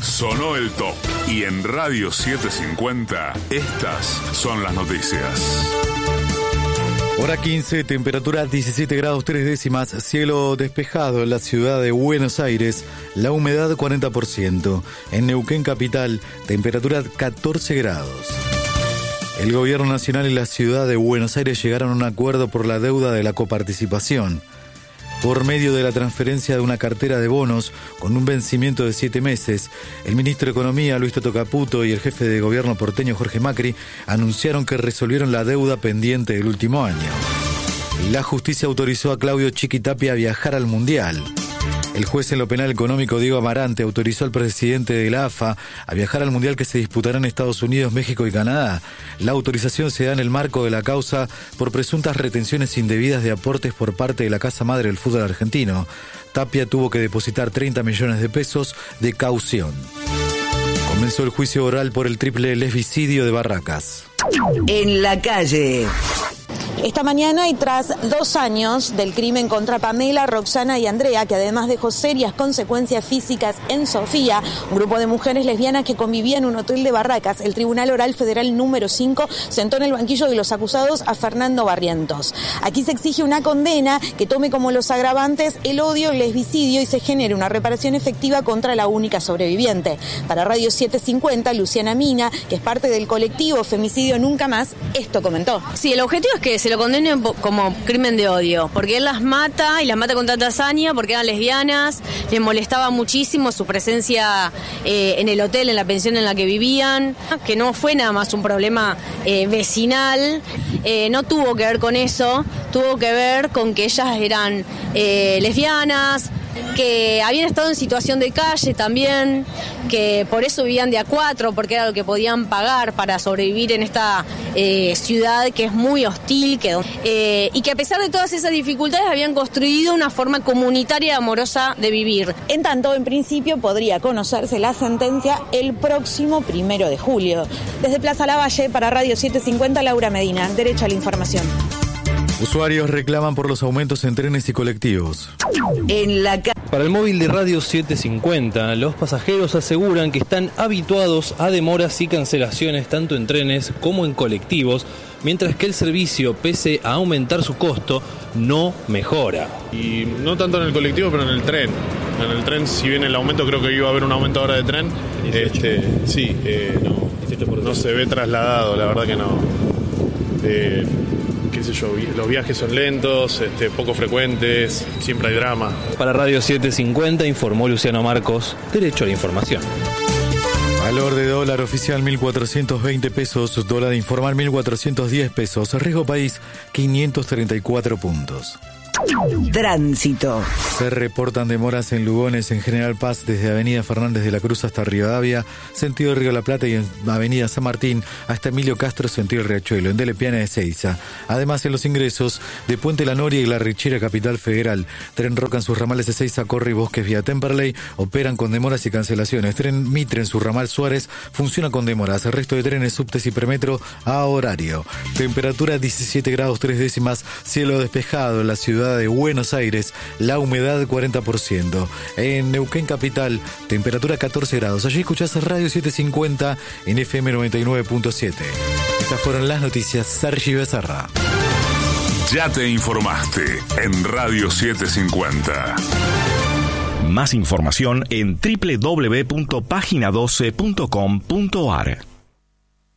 Sonó el top. Y en Radio 750, estas son las noticias. Hora 15, temperatura 17 grados 3 décimas, cielo despejado en la ciudad de Buenos Aires, la humedad 40%. En Neuquén capital, temperatura 14 grados. El gobierno nacional y la ciudad de Buenos Aires llegaron a un acuerdo por la deuda de la coparticipación. Por medio de la transferencia de una cartera de bonos con un vencimiento de 7 meses, el ministro de Economía, Luis Toto Caputo, y el jefe de gobierno porteño, Jorge Macri, anunciaron que resolvieron la deuda pendiente del último año. La justicia autorizó a Claudio Chiqui Tapia a viajar al Mundial. El juez en lo penal económico, Diego Amarante, autorizó al presidente de la AFA a viajar al Mundial que se disputará en Estados Unidos, México y Canadá. La autorización se da en el marco de la causa por presuntas retenciones indebidas de aportes por parte de la casa madre del fútbol argentino. Tapia tuvo que depositar 30 millones de pesos de caución. Comenzó el juicio oral por el triple lesbicidio de Barracas. En la calle. Esta mañana y tras 2 años del crimen contra Pamela, Roxana y Andrea, que además dejó serias consecuencias físicas en Sofía, un grupo de mujeres lesbianas que convivían en un hotel de Barracas, el Tribunal Oral Federal número 5 sentó en el banquillo de los acusados a Fernando Barrientos. Aquí se exige una condena que tome como los agravantes el odio, el lesbicidio y se genere una reparación efectiva contra la única sobreviviente. Para Radio 750, Luciana Mina, que es parte del colectivo Femicidio Nunca Más, esto comentó. Sí, el objetivo es que se lo condene como crimen de odio, porque él las mata y las mata con tanta hazaña, porque eran lesbianas, les molestaba muchísimo su presencia en el hotel, en la pensión en la que vivían, que no fue nada más un problema vecinal, no tuvo que ver con eso, tuvo que ver con que ellas eran lesbianas, que habían estado en situación de calle también, que por eso vivían de a 4, porque era lo que podían pagar para sobrevivir en esta ciudad que es muy hostil, y que a pesar de todas esas dificultades habían construido una forma comunitaria y amorosa de vivir. En tanto, en principio podría conocerse la sentencia el próximo 1 de julio. Desde Plaza Lavalle, para Radio 750, Laura Medina, Derecho a la Información. Usuarios reclaman por los aumentos en trenes y colectivos. Para el móvil de Radio 750, los pasajeros aseguran que están habituados a demoras y cancelaciones tanto en trenes como en colectivos, mientras que el servicio, pese a aumentar su costo, no mejora. Y no tanto en el colectivo, pero en el tren. En el tren, si bien el aumento, creo que iba a haber un aumento ahora de tren, no se ve trasladado, la verdad que no. Qué sé yo, los viajes son lentos, poco frecuentes, siempre hay drama. Para Radio 750 informó Luciano Marcos, Derecho a la Información. Valor de dólar oficial 1.420 pesos, dólar informal 1.410 pesos, riesgo país 534 puntos. Tránsito. Se reportan demoras en Lugones, en General Paz, desde Avenida Fernández de la Cruz hasta Rivadavia, sentido Río de la Plata, y en Avenida San Martín hasta Emilio Castro, sentido Riachuelo, en Delepiana de Ezeiza. Además, en los ingresos de Puente La Noria y La Richera, Capital Federal. Tren Roca en sus ramales Ezeiza, Corre y Bosques vía Temperley operan con demoras y cancelaciones. Tren Mitre en su ramal Suárez funciona con demoras. El resto de trenes, subtes y premetro a horario. Temperatura 17 grados 3 décimas, cielo despejado en la ciudad de Buenos Aires, la humedad 40%. En Neuquén capital, temperatura 14 grados. Allí escuchás Radio 750 en FM 99.7. Estas fueron las noticias. Sergi Becerra. Ya te informaste en Radio 750. Más información en www.pagina12.com.ar.